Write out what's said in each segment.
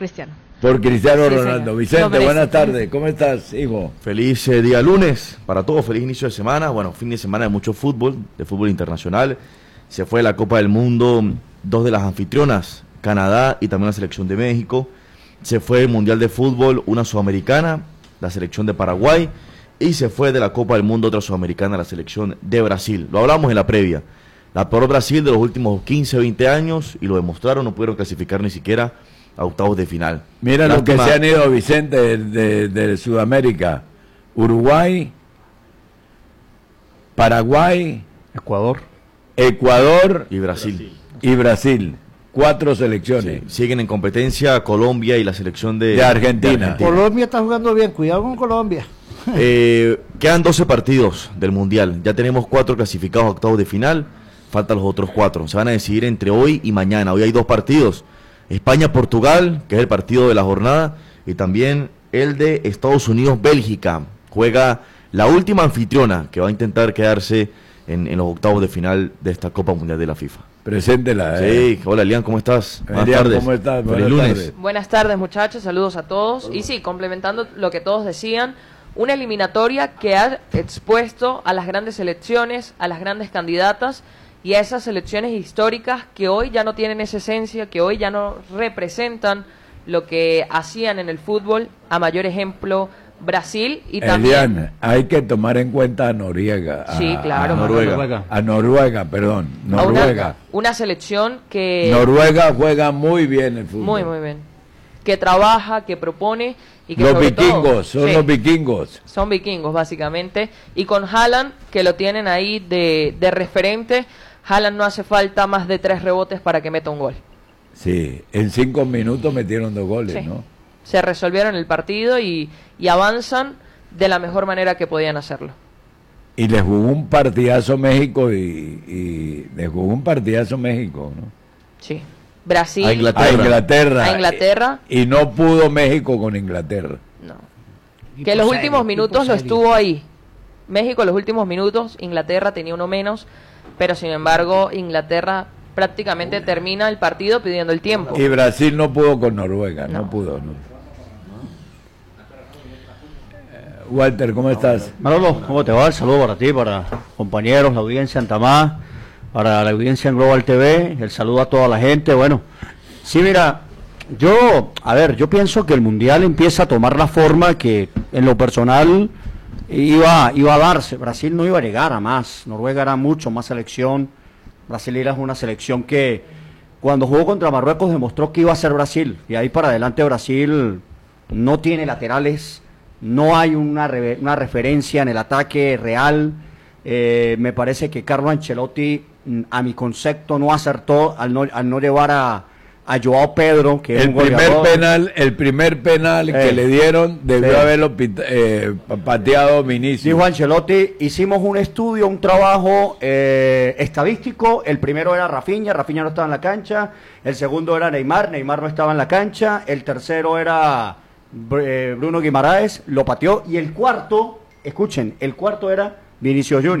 Cristiano. Por Cristiano Sí, Ronaldo. señor. Vicente, buenas tardes. ¿Cómo estás, hijo? Feliz día lunes para todos, feliz inicio de semana. Bueno, fin de semana de mucho fútbol, de fútbol internacional. Se fue la Copa del Mundo, dos de las anfitrionas, Canadá y también la selección de México. Se fue el Mundial de Fútbol, una sudamericana, la selección de Paraguay. Y se fue de la Copa del Mundo otra sudamericana, la selección de Brasil. Lo hablamos en la previa. La peor Brasil de los últimos 15, 20 años, y lo demostraron, no pudieron clasificar ni siquiera a octavos de final. Mira Lástima. lo que se han ido, Vicente, de Sudamérica. Uruguay, Paraguay, Ecuador Y Brasil. y Brasil. 4 selecciones. Sí, siguen en competencia Colombia y la selección de Argentina. Colombia está jugando bien, cuidado con Colombia. Quedan 12 partidos del Mundial. Ya tenemos 4 clasificados a octavos de final. Faltan los otros 4. Se van a decidir entre hoy y mañana. Hoy hay 2 partidos. España-Portugal, que es el partido de la jornada, y también el de Estados Unidos-Bélgica. Juega la última anfitriona que va a intentar quedarse en los octavos de final de esta Copa Mundial de la FIFA. Preséntela. Sí, hola Elian, ¿cómo estás? Buenas Elian, tardes. ¿cómo estás? Feliz Buenas lunes. tardes. Buenas tardes, muchachos, saludos a todos. Y sí, complementando lo que todos decían, una eliminatoria que ha expuesto a las grandes selecciones, a las grandes candidatas y a esas selecciones históricas que hoy ya no tienen esa esencia, que hoy ya no representan lo que hacían en el fútbol. A mayor ejemplo, Brasil y también... Elian, hay que tomar en cuenta a Noruega. Sí, claro. A Noruega, perdón. a Noruega. una selección que... Noruega juega muy bien el fútbol. Muy, muy bien. Que trabaja, que propone y que Los sobre todo- vikingos, son Sí. los vikingos. Son vikingos, básicamente. Y con Haaland, que lo tienen ahí de referente, Haaland no hace falta más de 3 rebotes para que meta un gol. Sí, en 5 minutos metieron 2 goles, Sí. ¿no? Se resolvieron el partido y avanzan de la mejor manera que podían hacerlo. Y le jugó un partidazo México y le jugó un partidazo México, ¿no? Sí. Brasil. A Inglaterra. A Inglaterra. Y no pudo México con Inglaterra. No. Que los últimos minutos lo estuvo ahí. México los últimos minutos, Inglaterra tenía uno menos, pero sin embargo Inglaterra prácticamente termina el partido pidiendo el tiempo. Y Brasil no pudo con Noruega, no pudo, no. Walter, ¿cómo estás? Manolo, ¿cómo te va? El saludo para ti, para compañeros, la audiencia en Tamá, para la audiencia en Global TV, el saludo a toda la gente. Bueno, sí, mira, yo pienso que el Mundial empieza a tomar la forma que en lo personal iba a darse. Brasil no iba a llegar a más, Noruega era mucho más selección, Brasil era una selección que cuando jugó contra Marruecos demostró que iba a ser Brasil, y ahí para adelante Brasil no tiene laterales, no hay una referencia en el ataque real. Me parece que Carlo Ancelotti, a mi concepto, no acertó al no llevar a Joao Pedro, que es un goleador. El primer penal que le dieron debió haberlo pateado Vinicius. Dijo Ancelotti, hicimos un estudio, un trabajo estadístico. El primero era Rafinha no estaba en la cancha. El segundo era Neymar no estaba en la cancha. El tercero era Bruno Guimaraes, lo pateó. Y el cuarto, escuchen, era Vinicius Junior.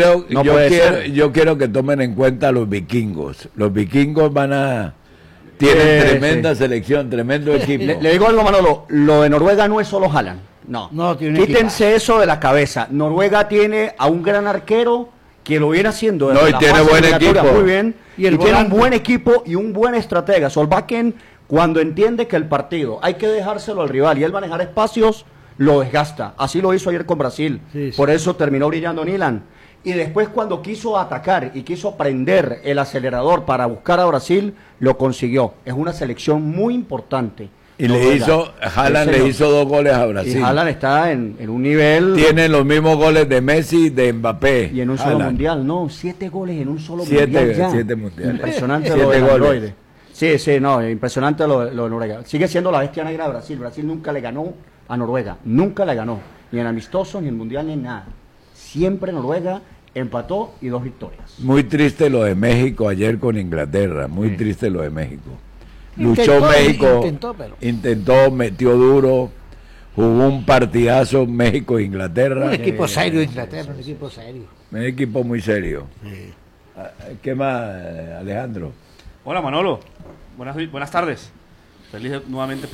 Yo quiero que tomen en cuenta a los vikingos. Los vikingos tienen tremenda selección, tremendo equipo. Le digo algo, Manolo, lo de Noruega no es solo Haaland. No, quítense eso de la cabeza. Noruega tiene a un gran arquero que lo viene haciendo. No, y tiene buen equipo. Muy bien. Y tiene un buen equipo y un buen estratega. Solbakken, cuando entiende que el partido hay que dejárselo al rival y él manejar espacios, lo desgasta. Así lo hizo ayer con Brasil. Sí. Por eso terminó brillando Nilan. Y después, cuando quiso atacar y quiso prender el acelerador para buscar a Brasil, lo consiguió. Es una selección muy importante. Y Haaland le hizo 2 goles a Brasil. Y Haaland está en un nivel... Tiene los mismos goles de Messi y de Mbappé. Y en un solo mundial, no, 7 goles en un solo mundial ya. 7 mundiales. Impresionante lo de Android. Sí, impresionante lo de Noruega. Sigue siendo la bestia negra de Brasil. Brasil nunca le ganó a Noruega. Nunca le ganó. Ni en amistosos, ni en mundial, ni en nada. Siempre Noruega empató y 2 victorias. Muy triste lo de México ayer con Inglaterra. Muy triste lo de México. Luchó México, intentó, metió duro, jugó un partidazo México-Inglaterra. Un equipo serio Inglaterra, un equipo serio. Un equipo muy serio. Sí. ¿Qué más, Alejandro? Hola Manolo, buenas tardes. Feliz nuevamente